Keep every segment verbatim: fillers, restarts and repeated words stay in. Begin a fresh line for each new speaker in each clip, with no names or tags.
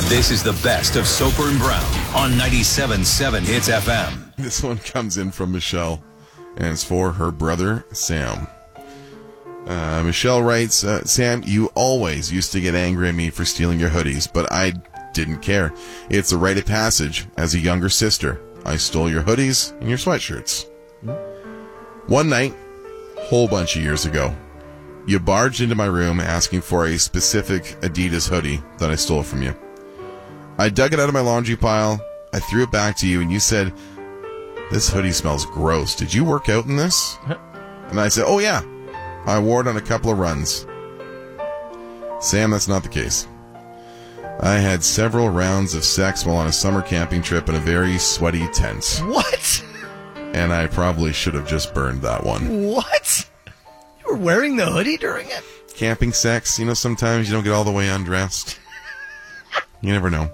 This is the best of Soper and Brown on ninety-seven point seven Hits F M.
This one comes in from Michelle, and it's for her brother, Sam. Uh, Michelle writes, uh, Sam, you always used to get angry at me for stealing your hoodies, but I didn't care. It's a rite of passage. As a younger sister, I stole your hoodies and your sweatshirts. Mm-hmm. One night, whole bunch of years ago, you barged into my room asking for a specific Adidas hoodie that I stole from you. I dug it out of my laundry pile, I threw it back to you, and you said, this hoodie smells gross. Did you work out in this? And I said, oh yeah, I wore it on a couple of runs. Sam, that's not the case. I had several rounds of sex while on a summer camping trip in a very sweaty tent.
What?
And I probably should have just burned that one.
What? You were wearing the hoodie during it?
Camping sex, you know, sometimes you don't get all the way undressed. You never know.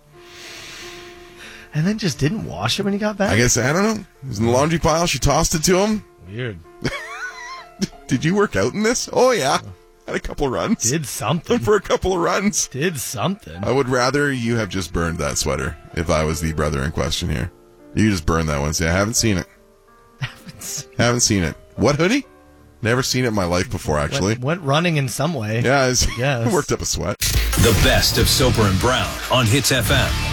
And then just didn't wash it when you got back?
I guess, I don't know. It was in the laundry pile. She tossed it to him.
Weird.
Did you work out in this? Oh, yeah. Had a couple of runs.
Did something.
For a couple of runs.
Did something.
I would rather you have just burned that sweater if I was the brother in question here. You just burned that one and say, I haven't seen it.
haven't seen it.
Haven't seen it. What hoodie? Never seen it in my life before, actually.
Went, went running in some way.
Yeah, it's
yes.
worked up a sweat.
The best of Soper and Brown on Hits F M.